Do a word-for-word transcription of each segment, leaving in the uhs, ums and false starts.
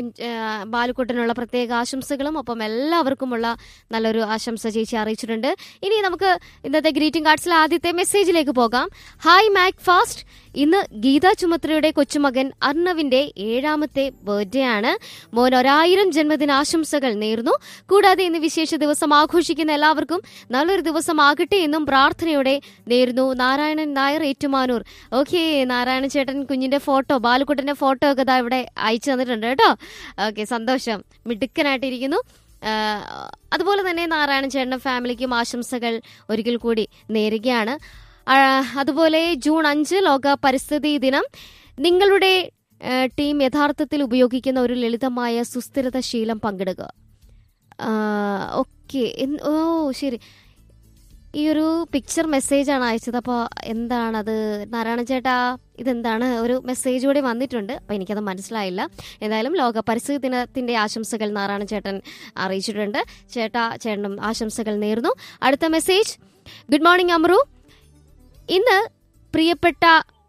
ബാലുക്കുട്ടനുള്ള പ്രത്യേക ആശംസകളും ഒപ്പം എല്ലാവർക്കുമുള്ള നല്ലൊരു ആശംസ ചേച്ചി അറിയിച്ചിട്ടുണ്ട്. ഇനി നമുക്ക് ഇന്നത്തെ ഗ്രീറ്റിംഗ് കാർഡ്സിലെ ആദ്യത്തെ മെസ്സേജിലേക്ക് പോകാം. ഹായ് മാക് ഫാസ്റ്റ്, ഇന്ന് ഗീത ചുമത്രയുടെ കൊച്ചുമകൻ അർണവിന്റെ ഏഴാമത്തെ ബർത്ത്ഡേ ആണ്. മോൻ ഒരായിരം ജന്മദിനാശംസകൾ നേർന്നു. കൂടാതെ ഇന്ന് വിശേഷ ദിവസം ആഘോഷിക്കുന്ന എല്ലാവർക്കും നല്ലൊരു ദിവസം ആകട്ടെ എന്നും പ്രാർത്ഥനയോടെ നേരുന്നു. നാരായണൻ നായർ, ഏറ്റുമാനൂർ. ഓക്കെ, നാരായണ ചേട്ടൻ കുഞ്ഞിന്റെ ഫോട്ടോ, ബാലുക്കുട്ടന്റെ ഫോട്ടോ ഒക്കെ ദാ ഇവിടെ അയച്ചു തന്നിട്ടുണ്ട് കേട്ടോ. ഓക്കെ, സന്തോഷം, മിടുക്കനായിട്ടിരിക്കുന്നു. അതുപോലെ തന്നെ നാരായണ ചേട്ടന്റെ ഫാമിലിക്കും ആശംസകൾ ഒരിക്കൽ കൂടി നേരുകയാണ്. അതുപോലെ ജൂൺ അഞ്ച് ലോക പരിസ്ഥിതി ദിനം. നിങ്ങളുടെ ടീം യഥാർത്ഥത്തിൽ ഉപയോഗിക്കുന്ന ഒരു ലളിതമായ സുസ്ഥിരത ശീലം പങ്കിടുക. ഓക്കെ, ഓ ശരി, ഈ ഒരു പിക്ചർ മെസ്സേജാണ് അയച്ചത്. അപ്പോൾ എന്താണത് നാരായണ ചേട്ടാ, ഇതെന്താണ്? ഒരു മെസ്സേജ് കൂടി വന്നിട്ടുണ്ട്, അപ്പോൾ എനിക്കത് മനസ്സിലായില്ല. എന്തായാലും ലോക പരിസ്ഥിതി ദിനത്തിൻ്റെ ആശംസകൾ നാരായണ ചേട്ടൻ അറിയിച്ചിട്ടുണ്ട്. ചേട്ടാ, ചേട്ടനും ആശംസകൾ നേർന്നു. അടുത്ത മെസ്സേജ്, ഗുഡ് മോർണിംഗ് അമ്രു. ഇന്ന് പ്രിയപ്പെട്ട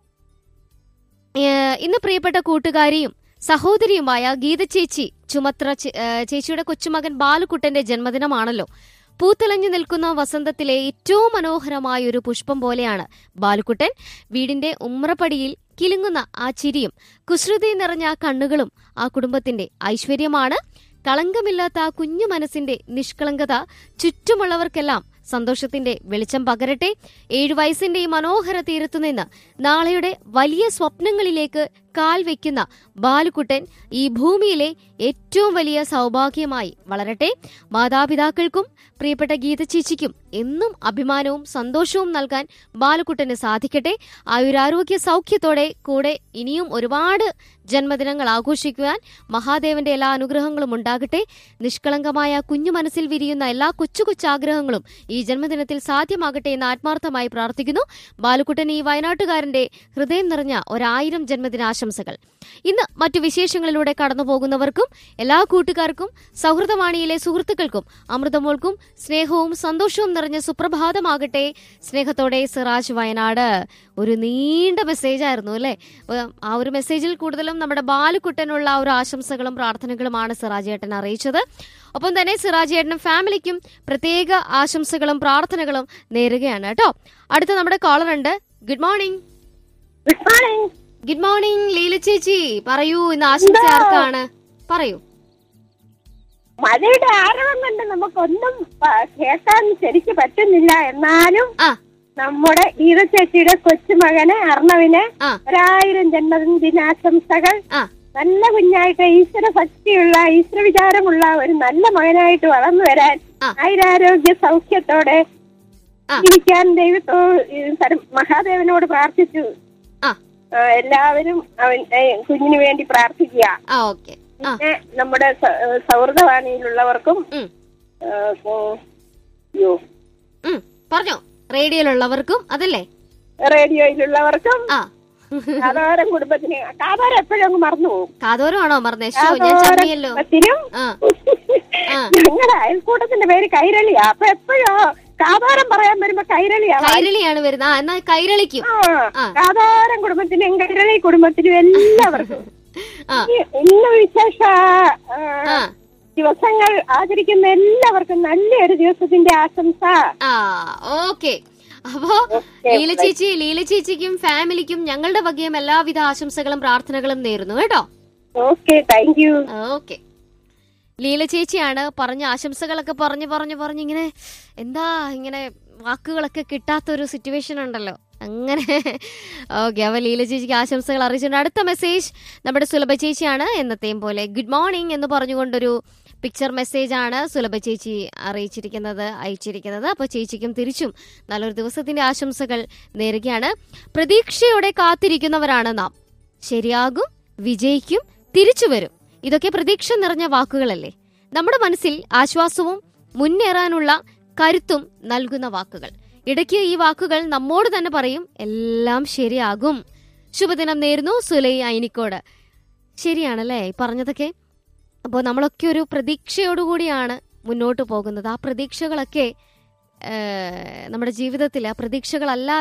ഇന്ന് പ്രിയപ്പെട്ട കൂട്ടുകാരിയും സഹോദരിയുമായ ഗീത ചേച്ചി ചുമത്ര ചേച്ചിയുടെ കൊച്ചുമകൻ ബാലുക്കുട്ടന്റെ ജന്മദിനമാണല്ലോ. പൂത്തിളഞ്ഞു നിൽക്കുന്ന വസന്തത്തിലെ ഏറ്റവും മനോഹരമായ ഒരു പുഷ്പം പോലെയാണ് ബാലുക്കുട്ടൻ. വീടിന്റെ ഉമ്രപ്പടിയിൽ കിലുങ്ങുന്ന ആ ചിരിയും കുസൃതി നിറഞ്ഞ കണ്ണുകളും ആ കുടുംബത്തിന്റെ ഐശ്വര്യമാണ്. കളങ്കമില്ലാത്ത ആ കുഞ്ഞു മനസ്സിന്റെ നിഷ്കളങ്കത ചുറ്റുമുള്ളവർക്കെല്ലാം സന്തോഷത്തിന്റെ വെളിച്ചം പകരട്ടെ. ഏഴു വയസ്സിന്റെ ഈ മനോഹര തീരത്തുനിന്ന് നാളെയുടെ വലിയ സ്വപ്നങ്ങളിലേക്ക് കാൽ വെക്കുന്ന ബാലുക്കുട്ടൻ ഈ ഭൂമിയിലെ ഏറ്റവും വലിയ സൗഭാഗ്യമായി വളരട്ടെ. മാതാപിതാക്കൾക്കും പ്രിയപ്പെട്ട ഗീത ചേച്ചിക്കും എന്നും അഭിമാനവും സന്തോഷവും നൽകാൻ ബാലുക്കുട്ടന് സാധിക്കട്ടെ. ആയുരാരോഗ്യ സൗഖ്യത്തോടെ കൂടെ ഇനിയും ഒരുപാട് ജന്മദിനങ്ങൾ ആഘോഷിക്കുവാൻ മഹാദേവന്റെ എല്ലാ അനുഗ്രഹങ്ങളും ഉണ്ടാകട്ടെ. നിഷ്കളങ്കമായ കുഞ്ഞു മനസ്സിൽ വിരിയുന്ന എല്ലാ കൊച്ചു കൊച്ചാഗ്രഹങ്ങളും ഈ ജന്മദിനത്തിൽ സാധ്യമാകട്ടെ എന്ന് ആത്മാർത്ഥമായി പ്രാർത്ഥിക്കുന്നു. ബാലുക്കുട്ടൻ ഈ വയനാട്ടുകാരന്റെ ഹൃദയം നിറഞ്ഞ ഒരായിരം ജന്മദിനാശംസകൾ. ഇന്ന് മറ്റു വിശേഷങ്ങളിലൂടെ കടന്നു പോകുന്നവർക്കും എല്ലാ കൂട്ടുകാർക്കും സൗഹൃദവാണിയിലെ സുഹൃത്തുക്കൾക്കും അമൃതമോൾക്കും സ്നേഹവും സന്തോഷവും നിറഞ്ഞ സുപ്രഭാതമാകട്ടെ. സ്നേഹത്തോടെ സിറാജ്, വയനാട്. ഒരു നീണ്ട മെസ്സേജ് ആയിരുന്നു അല്ലേ? ആ ഒരു മെസ്സേജിൽ കൂടുതലും നമ്മുടെ ബാലുക്കുട്ടനുള്ള ഒരു ആശംസകളും പ്രാർത്ഥനകളുമാണ് സിറാജ് ഏട്ടൻ അറിയിച്ചത്. ഒപ്പം തന്നെ സിറാജ് ഏട്ടനും ഫാമിലിക്കും പ്രത്യേക ആശംസകളും പ്രാർത്ഥനകളും നേരുകയാണ് കേട്ടോ. അടുത്ത നമ്മുടെ കോളർ ഉണ്ട്. Good morning. Good morning. Good morning Leela ചേച്ചി, പറയൂ ഇന്ന് ആശംസ ആർക്കാണ്? പറയൂ. മഴയുടെ ആരവം കൊണ്ട് നമുക്കൊന്നും കേൾക്കാൻ ശരിക്ക് പറ്റുന്നില്ല. എന്നാലും നമ്മുടെ ഗീത ചേച്ചിയുടെ കൊച്ചുമകന് അർണവിന് ഒരായിരം ജന്മദിനാശംസകൾ. നല്ല കുഞ്ഞായിട്ട് ഈശ്വര ഭക്തിയുള്ള ഈശ്വര വിചാരമുള്ള ഒരു നല്ല മകനായിട്ട് വളർന്നു വരാൻ ആയുരാരോഗ്യ സൗഖ്യത്തോടെ ജീവിക്കാൻ ദൈവത്തോട് മഹാദേവനോട് പ്രാർത്ഥിച്ചു. എല്ലാവരും കുഞ്ഞിന് വേണ്ടി പ്രാർത്ഥിക്കുക. പിന്നെ നമ്മുടെ സൗഹൃദവാണിയിലുള്ളവർക്കും പറഞ്ഞോ റേഡിയോയിലുള്ളവർക്കും അതല്ലേ റേഡിയോയിലുള്ളവർക്കും കാതോരം കുടുംബത്തിന് കാതോരം എപ്പോഴും അങ്ങ് മറന്നു പോകും. കാതോരമാണോ മറന്നേ? കുടുംബത്തിനും ഞങ്ങളുടെ അയൽക്കൂട്ടത്തിന്റെ പേര് കൈരളിയാ. അപ്പൊ എപ്പോഴോ കാതോരം പറയാൻ വരുമ്പോ കൈരളിയാ കൈരളിയാണ് വരുന്നത്. എന്നാൽ കൈരളിക്കും കാതോരം കുടുംബത്തിനും കൈരളി കുടുംബത്തിനും എല്ലാവർക്കും ഇന്ന് വിശേഷ ദിവസങ്ങൾ ആചരിക്കുന്ന എല്ലാവർക്കും നല്ലൊരു ദിവസത്തിന്റെ ആശംസ. ഓക്കെ, അപ്പോ ലീല ചേച്ചി ലീല ചേച്ചിക്കും ഫാമിലിക്കും ഞങ്ങളുടെ വകയും എല്ലാവിധ ആശംസകളും പ്രാർത്ഥനകളും നേരുന്നു കേട്ടോ. Okay, thank you. Okay, Leela ചേച്ചിയാണ് പറഞ്ഞ ആശംസകളൊക്കെ പറഞ്ഞു പറഞ്ഞു പറഞ്ഞ് ഇങ്ങനെ എന്താ ഇങ്ങനെ വാക്കുകളൊക്കെ കിട്ടാത്തൊരു സിറ്റുവേഷൻ ഉണ്ടല്ലോ അങ്ങനെ. ഓക്കെ, അപ്പൊ ലീല ചേച്ചിക്ക് ആശംസകൾ അറിയിച്ചിട്ടുണ്ട്. അടുത്ത മെസ്സേജ് നമ്മുടെ സുലഭ ചേച്ചിയാണ്. എന്നത്തെയും പോലെ ഗുഡ് മോർണിംഗ് എന്ന് പറഞ്ഞുകൊണ്ടൊരു പിക്ചർ മെസ്സേജ് ആണ് സുലഭ ചേച്ചി അറിയിച്ചിരിക്കുന്നത് അയച്ചിരിക്കുന്നത്. അപ്പോൾ ചേച്ചിക്കും തിരിച്ചും നല്ലൊരു ദിവസത്തിന്റെ ആശംസകൾ നേരുകയാണ്. പ്രതീക്ഷയോടെ കാത്തിരിക്കുന്നവരാണ് നാം. ശരിയാകും, വിജയിക്കും, തിരിച്ചു വരും. ഇതൊക്കെ പ്രതീക്ഷ നിറഞ്ഞ വാക്കുകളല്ലേ? നമ്മുടെ മനസ്സിൽ ആശ്വാസവും മുന്നേറാനുള്ള കരുത്തും നൽകുന്ന വാക്കുകൾ. ഇടയ്ക്ക് ഈ വാക്കുകൾ നമ്മോട് തന്നെ പറയും എല്ലാം ശരിയാകും. ശുഭദിനം നേരുന്നു സുലൈ അയിനിക്കോട്. ശരിയാണല്ലേ ഈ പറഞ്ഞതൊക്കെ? അപ്പോൾ നമ്മളൊക്കെ ഒരു പ്രതീക്ഷയോടുകൂടിയാണ് മുന്നോട്ട് പോകുന്നത്. ആ പ്രതീക്ഷകളൊക്കെ നമ്മുടെ ജീവിതത്തിൽ ആ പ്രതീക്ഷകളല്ലാതെ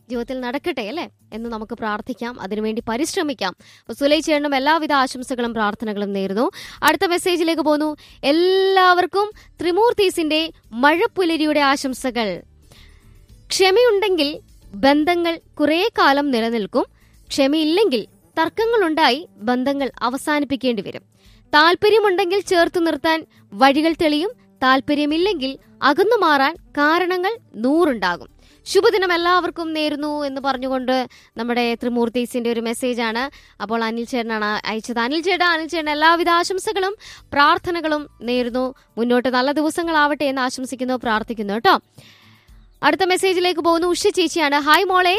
ജീവിതത്തിൽ നടക്കട്ടെ അല്ലേ എന്ന് നമുക്ക് പ്രാർത്ഥിക്കാം, അതിനുവേണ്ടി പരിശ്രമിക്കാം. അപ്പൊ സുലൈ ചേട്ടനും എല്ലാവിധ ആശംസകളും പ്രാർത്ഥനകളും നേരുന്നു. അടുത്ത മെസ്സേജിലേക്ക് പോന്നു. എല്ലാവർക്കും ത്രിമൂർത്തീസിന്റെ മഴപ്പുലരിയുടെ ആശംസകൾ. ക്ഷമയുണ്ടെങ്കിൽ ബന്ധങ്ങൾ കുറെ കാലം നിലനിൽക്കും. ക്ഷമയില്ലെങ്കിൽ തർക്കങ്ങളുണ്ടായി ബന്ധങ്ങൾ അവസാനിപ്പിക്കേണ്ടി വരും. താല്പര്യമുണ്ടെങ്കിൽ ചേർത്തു നിർത്താൻ വഴികൾ തെളിയും. താല്പര്യമില്ലെങ്കിൽ അകന്നു മാറാൻ കാരണങ്ങൾ നൂറുണ്ടാകും. ശുഭദിനം എല്ലാവർക്കും നേരുന്നു എന്ന് പറഞ്ഞുകൊണ്ട് നമ്മുടെ ത്രിമൂർത്തീസിന്റെ ഒരു മെസ്സേജാണ്. അപ്പോൾ അനിൽ ചേട്ടനാണ് അയച്ചത്. അനിൽ ചേട്ടാ, അനിൽ ചേട്ടൻ എല്ലാവിധ ആശംസകളും പ്രാർത്ഥനകളും നേരുന്നു. മുന്നോട്ട് നല്ല ദിവസങ്ങളാവട്ടെ എന്ന് ആശംസിക്കുന്നു, പ്രാർത്ഥിക്കുന്നു കേട്ടോ. അടുത്ത മെസ്സേജിലേക്ക് പോകുന്നു. ഉഷ ചേച്ചിയാണ്. ഹായ് മോളെ,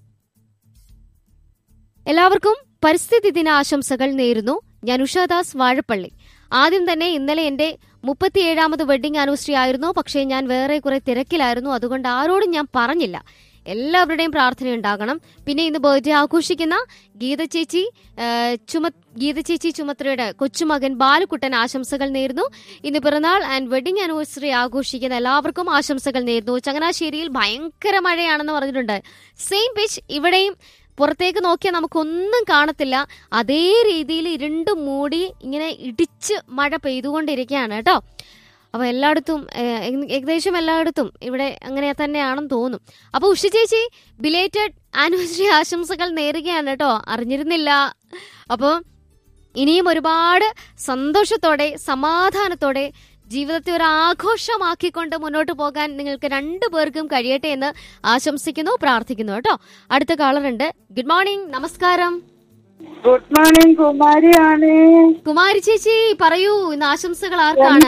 എല്ലാവർക്കും പരിസ്ഥിതി ദിന ആശംസകൾ നേരുന്നു. ഞാൻ ഉഷാദാസ് വാഴപ്പള്ളി. ആദ്യം തന്നെ ഇന്നലെ എന്റെ മുപ്പത്തിയേഴാമത് വെഡിങ് ആനിവേഴ്സറി ആയിരുന്നു. പക്ഷേ ഞാൻ വേറെ കുറെ തിരക്കിലായിരുന്നു, അതുകൊണ്ട് ആരോടും ഞാൻ പറഞ്ഞില്ല. എല്ലാവരുടെയും പ്രാർത്ഥന ഉണ്ടാകണം. പിന്നെ ഇന്ന് ബർത്ത്ഡേ ആഘോഷിക്കുന്ന ഗീത ചേച്ചി ചുമ ഗീത ചേച്ചി ചുമത്രയുടെ കൊച്ചുമകൻ ബാലുക്കുട്ടൻ ആശംസകൾ നേരുന്നു. ഇന്ന് പിറന്നാൾ ആൻഡ് വെഡിങ് ആനിവേഴ്സറി ആഘോഷിക്കുന്ന എല്ലാവർക്കും ആശംസകൾ നേരുന്നു. ചങ്ങനാശ്ശേരിയിൽ ഭയങ്കര മഴയാണെന്ന് പറഞ്ഞിട്ടുണ്ട്. സെയിം പിച്ച് ഇവിടെയും. പുറത്തേക്ക് നോക്കിയാൽ നമുക്കൊന്നും കാണത്തില്ല. അതേ രീതിയിൽ ഇരുണ്ടും മൂടി ഇങ്ങനെ ഇടിച്ച് മഴ പെയ്തുകൊണ്ടിരിക്കുകയാണ് കേട്ടോ. അപ്പൊ എല്ലായിടത്തും ഏകദേശം എല്ലായിടത്തും ഇവിടെ അങ്ങനെ തന്നെയാണെന്ന് തോന്നും. അപ്പൊ ഉഷ ചേച്ചി ബിലേറ്റഡ് ആനിവേഴ്സറി ആശംസകൾ നേരുകയാണ് കേട്ടോ. അറിഞ്ഞിരുന്നില്ല. അപ്പോൾ ഇനിയും ഒരുപാട് സന്തോഷത്തോടെ സമാധാനത്തോടെ ജീവിതത്തെ ഒരു ആഘോഷമാക്കിക്കൊണ്ട് മുന്നോട്ട് പോകാൻ നിങ്ങൾക്ക് രണ്ടു പേർക്കും കഴിയട്ടെ എന്ന് ആശംസിക്കുന്നു, പ്രാർത്ഥിക്കുന്നു കേട്ടോ. അടുത്ത കാളറുണ്ട്. ഗുഡ് മോർണിംഗ്, നമസ്കാരം. Good morning, കുമാരിയാണ്. കുമാരി ചേച്ചി പറയൂ, ഇന്ന് ആശംസകൾ ആർക്കാണ്?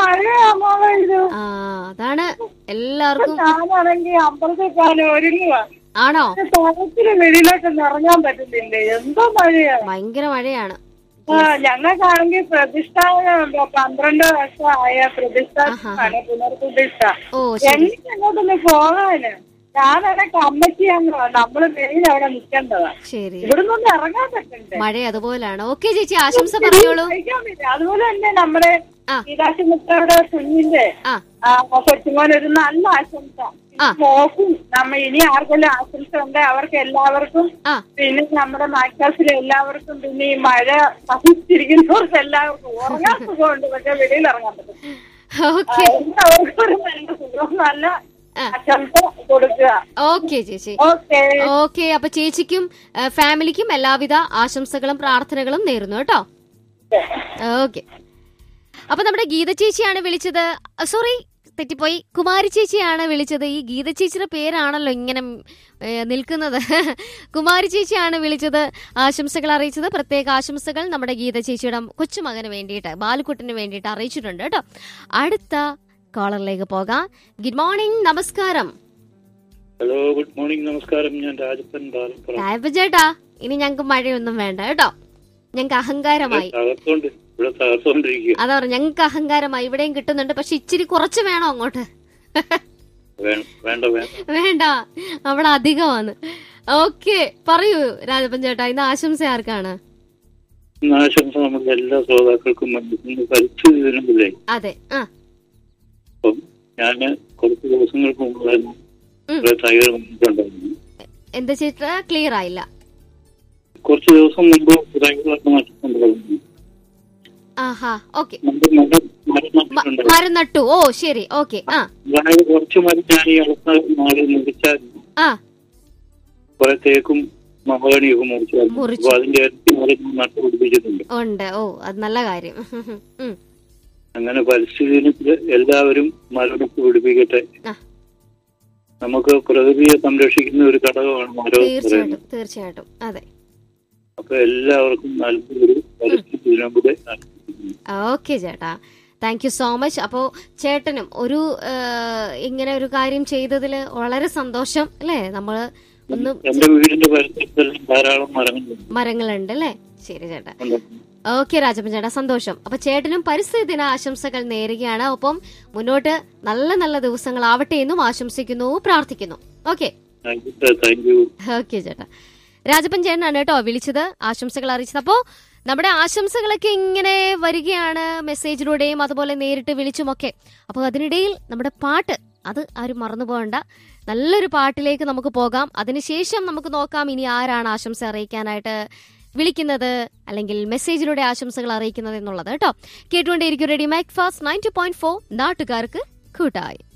ആ അതാണ് എല്ലാവർക്കും. ഞാനാണെങ്കിൽ അമ്പലത്തെക്കാലം ഒരുങ്ങുക. ആണോ? വെളിയിലൊക്കെ ഇറങ്ങാൻ പറ്റുന്നില്ല, എന്തോ മഴയാണ്, ഭയങ്കര മഴയാണ്. ഞങ്ങൾക്കാണെങ്കിൽ പ്രതിഷ്ഠാപനം പന്ത്രണ്ട് വർഷമായ പ്രതിഷ്ഠാണ്, പുനർപ്രതിഷ്ഠ. എനിക്ക് അങ്ങോട്ടൊന്ന് പോകാന് ഞാനവിടെ കമ്മിറ്റിയാണോ, നമ്മള് മെയിൻ അവിടെ നിൽക്കേണ്ടതാ. ഇവിടുന്നൊന്നും ഇറങ്ങാൻ പറ്റണ്ടേ, മഴ അതുപോലാണ്. ഓക്കെ ചേച്ചി, ആശംസ പറഞ്ഞോളൂ. അതുപോലെ തന്നെ നമ്മുടെ ഗീതാശുമിത്രയുടെ കുഞ്ഞിന്റെ കൊച്ചുമോൻ ഒരു നല്ല ആശംസ നോക്കും. നമ്മ ഇനി ആർക്കെല്ലാം ആശംസ ഉണ്ട് അവർക്ക് എല്ലാവർക്കും, പിന്നെ നമ്മുടെ മാക്സാസിലെ എല്ലാവർക്കും, പിന്നെ ഈ മഴ സഹിച്ചിരിക്കുന്നവർക്ക് എല്ലാവർക്കും ഉറങ്ങാൻ സുഖമുണ്ട്, പക്ഷെ വെളിയിൽ ഇറങ്ങാൻ പറ്റും. എല്ലാവർക്കും ഒരു നല്ല സുഖം, നല്ല ആശംസ കൊടുക്കുക. ഓക്കെ ചേച്ചി, ഓക്കെ. അപ്പൊ ചേച്ചിക്കും ഫാമിലിക്കും എല്ലാവിധ ആശംസകളും പ്രാർത്ഥനകളും നേരുന്നു കേട്ടോ. ഓക്കെ. അപ്പൊ നമ്മുടെ ഗീത ചേച്ചിയാണ് വിളിച്ചത്. സോറി, തെറ്റിപ്പോയി. കുമാരി ചേച്ചിയാണ് വിളിച്ചത്. ഈ ഗീത ചേച്ചിയുടെ പേരാണല്ലോ ഇങ്ങനെ നിൽക്കുന്നത്. കുമാരി ചേച്ചിയാണ് വിളിച്ചത്, ആശംസകൾ അറിയിച്ചത്. പ്രത്യേക ആശംസകൾ നമ്മുടെ ഗീത ചേച്ചിയുടെ കൊച്ചുമകന് വേണ്ടിയിട്ട്, ബാലുക്കുട്ടിന് വേണ്ടിയിട്ട് അറിയിച്ചിട്ടുണ്ട് കേട്ടോ. അടുത്ത കോളറിലേക്ക് പോകാം. ഗുഡ് മോർണിംഗ്, നമസ്കാരം. ഹലോ, ഗുഡ് മോർണിംഗ്, നമസ്കാരം. ഞാൻ രാജപ്പൻ. രാജപ്പൻ ചേട്ടാ, ഇനി ഞങ്ങക്ക് മഴയൊന്നും വേണ്ട കേട്ടോ. ഞങ്ങക്ക് അഹങ്കാരമായി. അതാ പറഞ്ഞ, ഞങ്ങക്ക് അഹങ്കാരമായി. ഇവിടെയും കിട്ടുന്നുണ്ട്, പക്ഷെ ഇച്ചിരി കുറച്ച് വേണോ അങ്ങോട്ട്? വേണ്ട, അവിടെ അധികമാണ്. ഓക്കെ, പറയൂ രാജപ്പൻ ചേട്ടാ, ഇന്ന് ആശംസ ആർക്കാണ്? ആശംസ നമ്മുടെ എല്ലാ ശ്രോതാക്കൾക്കും. അതെ. ആ ഞാന് കുറച്ച് ദിവസങ്ങൾക്ക് മുമ്പായിരുന്നു. എന്താ ചേട്ടാ, ക്ലിയർ ആയില്ല. കുറച്ച് ദിവസം മുമ്പ് തൈകളൊക്കെ നട്ടിട്ടുണ്ടായിരുന്നു. ആഹാ, ഓക്കെ. മരം നട്ടു. ഓ ശരി, ഓക്കെ. ആ കുറച്ച് മരം ഞാൻ ഈ അടുത്ത നാളിൽ മുറിച്ചായിരുന്നു. ആ കുറെ തേക്കും മഹാഗണിയൊക്കെ മുറിച്ചായിരുന്നു. അപ്പൊ അതിന്റെ മരം നട്ടുപിടിപ്പിച്ചിട്ടുണ്ട്. ഉണ്ട്. ഓ, അത് നല്ല കാര്യം. അങ്ങനെ പരിസ്ഥിതി ദിനത്തില് എല്ലാവരും മരം പിടിപ്പിക്കട്ടെ. നമുക്ക് പ്രകൃതിയെ സംരക്ഷിക്കുന്ന ഒരു ഘടകമാണ് മരം. തീർച്ചയായിട്ടും, തീർച്ചയായിട്ടും. അതെ. അപ്പൊ എല്ലാവർക്കും നല്ലൊരു പരിസ്ഥിതി ദിനം കൂടെ. ഓക്കെ ചേട്ടാ, താങ്ക് യു സോ മച്ച്. അപ്പോ ചേട്ടനും ഒരു ഇങ്ങനെ ഒരു കാര്യം ചെയ്തതില് വളരെ സന്തോഷം അല്ലേ. നമ്മള് ഒന്ന് എന്റെ വീടിന്റെ പരിസരത്തെല്ലാം ധാരാളം മരങ്ങളുണ്ട് മരങ്ങളുണ്ട് അല്ലേ. ശരി ചേട്ടാ. ഓക്കെ രാജപ്പൻ ചേട്ടാ, സന്തോഷം. അപ്പൊ ചേട്ടനും പരിസ്ഥിതി ദിന ആശംസകൾ നേരുകയാണ്. ഒപ്പം മുന്നോട്ട് നല്ല നല്ല ദിവസങ്ങളാവട്ടെ എന്നും ആശംസിക്കുന്നു, പ്രാർത്ഥിക്കുന്നു. ഓക്കെ, ഓക്കെ ചേട്ടാ. രാജപ്പൻ ചേട്ടനാണ് കേട്ടോ വിളിച്ചത്, ആശംസകൾ അറിയിച്ചത്. അപ്പോ നമ്മുടെ ആശംസകളൊക്കെ ഇങ്ങനെ വരികയാണ് മെസ്സേജിലൂടെയും അതുപോലെ നേരിട്ട് വിളിച്ചുമൊക്കെ. അപ്പോൾ അതിനിടയിൽ നമ്മുടെ പാട്ട് അത് ആരും മറന്നു പോകണ്ട. നല്ലൊരു പാട്ടിലേക്ക് നമുക്ക് പോകാം. അതിനുശേഷം നമുക്ക് നോക്കാം ഇനി ആരാണ് ആശംസ അറിയിക്കാനായിട്ട് വിളിക്കുന്നത് അല്ലെങ്കിൽ മെസ്സേജിലൂടെ ആശംസകൾ അറിയിക്കുന്നത് എന്നുള്ളത് കേട്ടോ. കേട്ടുകൊണ്ടേയിരിക്കും radio Mac fast ninety point four നാട്ടുകാർക്ക് കൂട്ടായി.